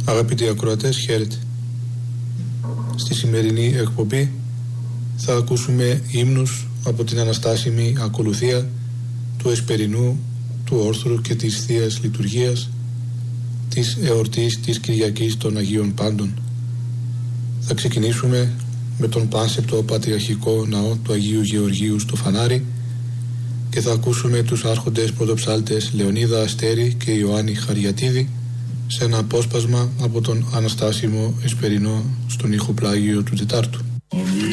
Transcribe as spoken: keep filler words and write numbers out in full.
Αγαπητοί ακροατές, χαίρετε. Στη σημερινή εκπομπή θα ακούσουμε ύμνους από την αναστάσιμη ακολουθία του Εσπερινού, του Όρθρου και της Θείας Λειτουργίας της εορτής της Κυριακής των Αγίων Πάντων. Θα ξεκινήσουμε με τον πάνσεπτο πατριαρχικό ναό του Αγίου Γεωργίου στο Φανάρι και θα ακούσουμε τους άρχοντες πρωτοψάλτες Λεωνίδα Αστέρη και Ιωάννη Χαριατίδη σε ένα απόσπασμα από τον αναστάσιμο Εσπερινό στον ήχο πλάγιο του Τετάρτου.